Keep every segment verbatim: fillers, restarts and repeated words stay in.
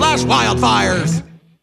slash wildfires.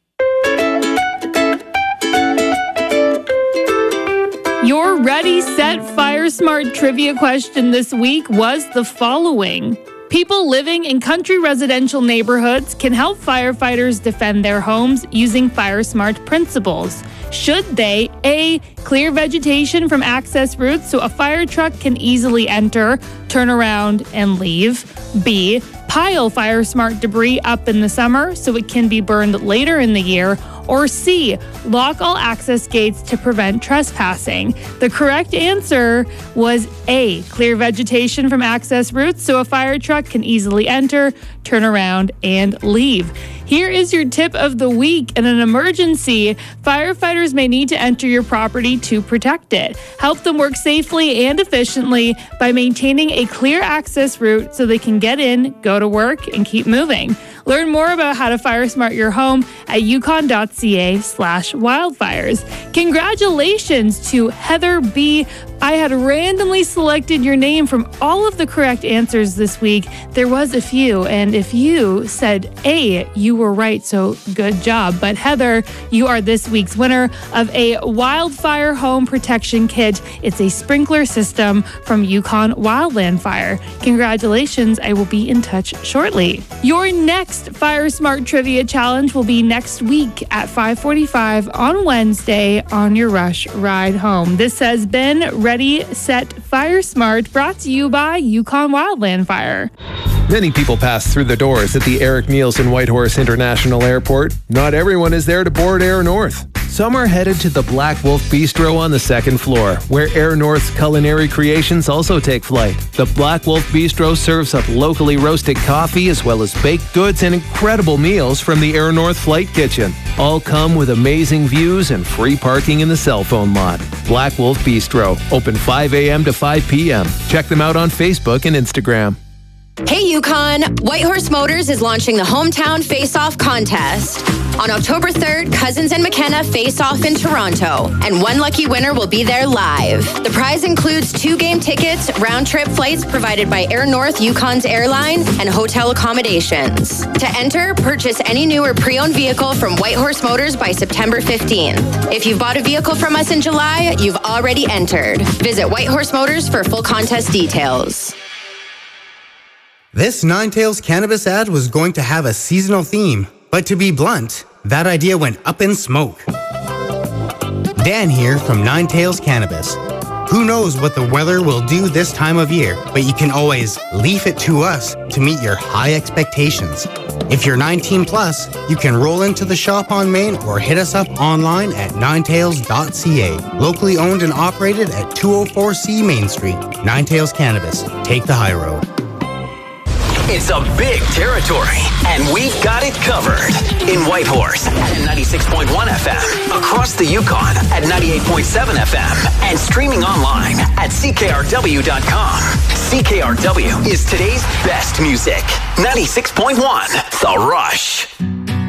Your Ready, Set, Fire Smart trivia question this week was the following. People living in country residential neighborhoods can help firefighters defend their homes using Fire Smart principles. Should they A, clear vegetation from access routes so a fire truck can easily enter, turn around, and leave? B, pile Fire Smart debris up in the summer so it can be burned later in the year? Or C, lock all access gates to prevent trespassing? The correct answer was A, clear vegetation from access routes so a fire truck can easily enter, turn around, and leave. Here is your tip of the week. In an emergency, firefighters may need to enter your property to protect it. Help them work safely and efficiently by maintaining a clear access route so they can get in, go to work, and keep moving. Learn more about how to fire smart your home at yukon.ca slash wildfires. Congratulations to Heather B. I had randomly selected your name from all of the correct answers this week. There was a few, and if you said A, you were right, so good job. But Heather, you are this week's winner of a Wildfire Home Protection Kit. It's a sprinkler system from Yukon Wildland Fire. Congratulations, I will be in touch shortly. Your next Fire Smart Trivia Challenge will be next week at five forty-five on Wednesday on your Rush Ride Home. This has been Ready, Set, Fire Smart, brought to you by Yukon Wildland Fire. Many people pass through the doors at the Eric Nielsen Whitehorse International Airport. Not everyone is there to board Air North. Some are headed to the Black Wolf Bistro on the second floor, where Air North's culinary creations also take flight. The Black Wolf Bistro serves up locally roasted coffee as well as baked goods and incredible meals from the Air North Flight Kitchen. All come with amazing views and free parking in the cell phone lot. Black Wolf Bistro, open five a.m. to five p.m. Check them out on Facebook and Instagram. Hey Yukon! Whitehorse Motors is launching the Hometown Face-Off Contest. On October third, Cousins and McKenna face off in Toronto, and one lucky winner will be there live. The prize includes two game tickets, round-trip flights provided by Air North Yukon's airline, and hotel accommodations. To enter, purchase any new or pre-owned vehicle from Whitehorse Motors by September fifteenth. If you've bought a vehicle from us in July, you've already entered. Visit Whitehorse Motors for full contest details. This Nine Tails Cannabis ad was going to have a seasonal theme, but to be blunt, that idea went up in smoke. Dan here from Nine Tails Cannabis. Who knows what the weather will do this time of year, but you can always leave it to us to meet your high expectations. If you're nineteen plus, you can roll into the shop on Main or hit us up online at nine tails dot c a. Locally owned and operated at two oh four C Main Street. Nine Tails Cannabis. Take the high road. It's a big territory, and we've got it covered. In Whitehorse at ninety-six point one F M, across the Yukon at ninety-eight point seven F M, and streaming online at c k r w dot com. C K R W is today's best music. ninety-six point one, The Rush.